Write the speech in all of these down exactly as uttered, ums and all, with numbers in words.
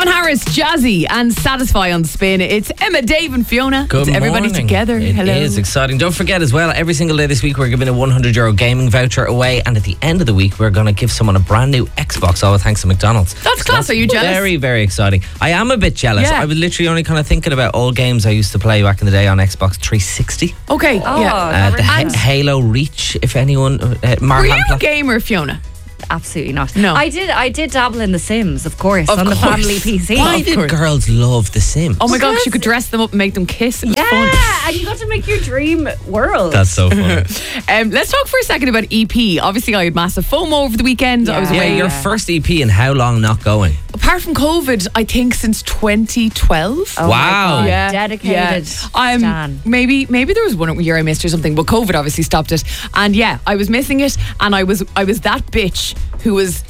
Calvin Harris, Jazzy, and Satisfy on Spin. It's Emma, Dave, and Fiona. Good it's everybody morning. together. It Hello. is exciting. Don't forget as well, every single day this week we're giving a one hundred euro gaming voucher away, and at the end of the week we're going to give someone a brand new Xbox, all thanks to McDonald's. That's So class. Are you jealous? Very, very exciting. I am a bit jealous. Yeah. I was literally only kind of thinking about all games I used to play back in the day on Xbox three sixty. Okay. Oh, yeah. Uh, that the Ha- reminds- Halo Reach, if anyone. Uh, Mar- Were you a gamer, Fiona? Absolutely not. No. I did I did dabble in The Sims, of course, Of on the course. family P C. Why Of did course. girls love The Sims? Oh my gosh, Because- you could dress them up and make them kiss. It was Yeah, fun. and you got to make your dream world. That's so funny. Um, let's talk for a second about E P. Obviously, I had massive FOMO over the weekend. I was Yeah. Yeah, away. your first E P and how long not going? Apart from COVID, I think since twenty twelve. Oh my Wow. God, Yeah, dedicated. Um, Stan. maybe maybe there was one year I missed or something, but COVID obviously stopped it. And yeah, I was missing it, and I was I was that bitch who was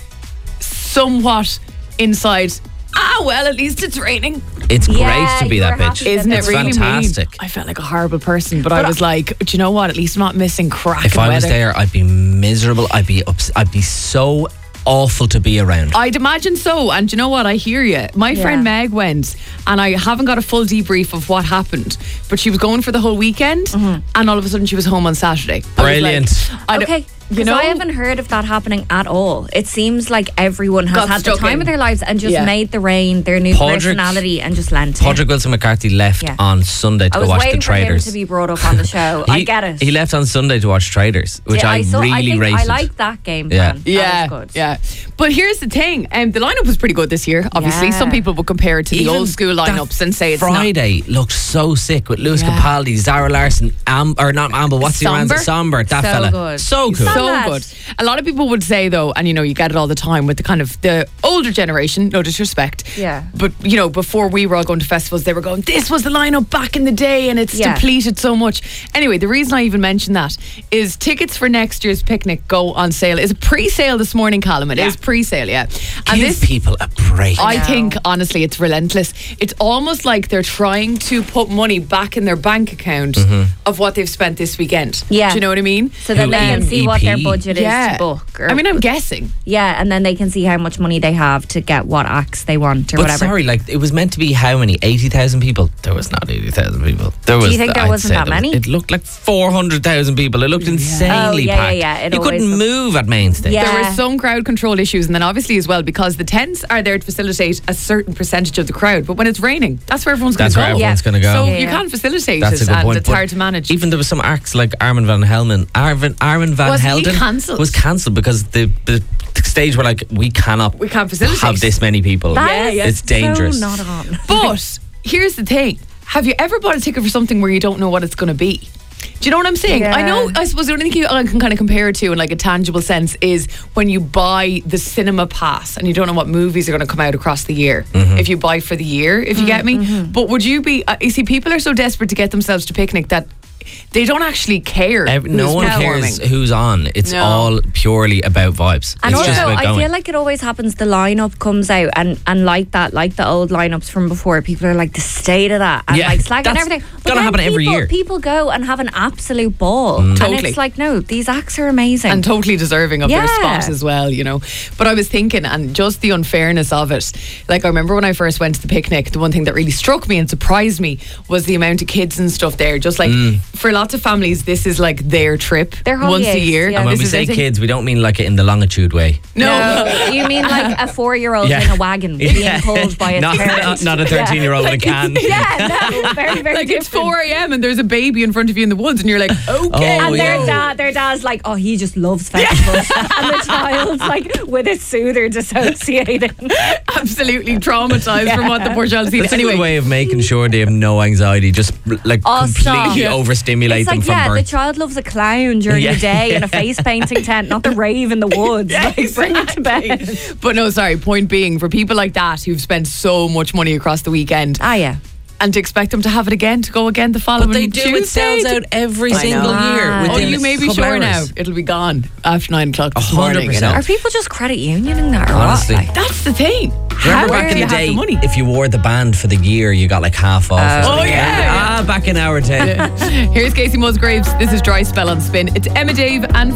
somewhat inside. Ah, well, at least it's raining. It's Yeah, great to be you that were bitch. happy Isn't it's it really fantastic. mean? I felt like a horrible person, but, I But was like, do you know what? At least I'm not missing crack. If I was there, I'd be miserable. I'd be ups- I'd be so awful to be around. I'd imagine so. And do you know what? I hear you. My Yeah. friend Meg went, and I haven't got a full debrief of what happened, but she was going for the whole weekend, and all of a sudden she was home on Saturday. I was Brilliant. like, I don't- Okay, you because know, I haven't heard of that happening at all. It seems like everyone has Got had the stuck time in. of their lives and just Yeah. made the rain their new Padraig- personality and just lent it. Padraig Wilson McCarthy left Yeah. on Sunday to I go was watch The waiting for him Traders. to be brought up on the show. I He- get it. He left on Sunday to watch Traders, which Yeah, I, saw, really I think rated. I like that game Yeah. plan. yeah, That was good. yeah. But here's the thing: um, the lineup was pretty good this year. Obviously, Yeah. some people would compare it to the Even old school that lineups and say it's Friday looked so sick with Lewis Yeah. Capaldi, Zara Larson, Am- or not Amber, what's the Somber? man's Somber, that So fella. good. So not cool. so Sad. good. A lot of people would say though, and you know, you get it all the time with the kind of the older generation. No disrespect. Yeah. But you know, before we were all going to festivals, they were going, "This was the lineup back in the day, and it's Yeah. depleted so much." Anyway, the reason I even mention that is tickets for next year's picnic go on sale. It's a pre-sale this morning, Callum. It is pre-sale, yeah. And Give this. people a break. I know. think honestly it's relentless. It's almost like they're trying to put money back in their bank account of what they've spent this weekend. Yeah. Do you know what I mean? So then Who, they can um, see what their E P? budget is Yeah. to book. Or, I mean, I'm guessing. yeah, and then they can see how much money they have to get what acts they want or But whatever. sorry, like it was meant to be how many? eighty thousand people? There was not eighty thousand people. There was. you think there I'd wasn't say that there was- many? It looked like four hundred thousand people. It looked insanely Oh, yeah, packed. yeah, yeah. It you always couldn't looks- move at main stage. Yeah. There were some crowd control issues, and then obviously as well because the tents are there to facilitate a certain percentage of the crowd. But when it's raining, that's where everyone's going That's to where go. everyone's Yeah. going to go. So Yeah, you yeah. can't facilitate That's it, a good and point. it's but hard to manage. Even there was some acts like Armin van Helden. Armin, Armin van Was he Helden cancelled? was cancelled because the, the stage were like, we cannot We can't facilitate. have this many people. That Yeah, is yeah. It's dangerous. So not on. But here's the thing: have you ever bought a ticket for something where you don't know what it's going to be? Do you know what I'm saying? Yeah. I know. I suppose the only thing I can kind of compare it to in like a tangible sense is when you buy the cinema pass and you don't know what movies are going to come out across the year. Mm-hmm. If you buy for the year, if you get me. But would you be? Uh, you see, people are so desperate to get themselves to picnic that they don't actually care. Ev- no who's one performing. cares who's on. It's No. all purely about vibes. And it's just also, about I going. feel like it always happens. The lineup comes out, and, and like that, like the old lineups from before, people are like the state of that, and Yeah, like slagging that's everything. But gotta then happen every people, year. People go and have an absolute ball, and Totally. it's like, no, these acts are amazing. and totally deserving of their Yeah. spot as well, you know. But I was thinking, and just the unfairness of it. Like I remember when I first went to the picnic, the one thing that really struck me and surprised me was the amount of kids and stuff there. Just like for lots of families, this is like their trip Their once a holidays, year. yeah. and when This we is say their thing. kids, we don't mean like it in the longitude way. no. No, you mean like a four-year-old Yeah. in a wagon being pulled by its not, parents? not a thirteen-year-old with a can. Yeah, no, very, very Like it's different. four a.m. and there's a baby in front of you in the woods, and you're like, okay. Oh, And yeah. their dad, their dad's like, oh, he just loves festivals, and the child's like with a soother dissociating. Absolutely traumatized from what the poor child sees. It's a Anyway, good way of making sure they have no anxiety. Just like Oh, stop. completely Yeah. overstimulate It's them like, from yeah, birth. the child loves a clown during Yeah. the day in a face painting tent, not the rave in the woods. Like, bring it to bed. but no, sorry. Point being, for people like that who've spent so much money across the weekend, Ah, yeah. and to expect them to have it again, to go again the following But they do. Tuesday. It sells out every I single know. year. Ah. Oh, within you may be a couple sure hours. now it'll be gone after nine o'clock this A hundred morning. You know? percent. Are people just credit unioning that or what? Honestly. Like, That's the thing. Remember How back do in you the have day, the money? if you wore the band for the year, you got like half off. or Oh, something. yeah. Ah, back in our day. Here's Casey Musgraves. This is Dry Spell on Spin. It's Emma, Dave, and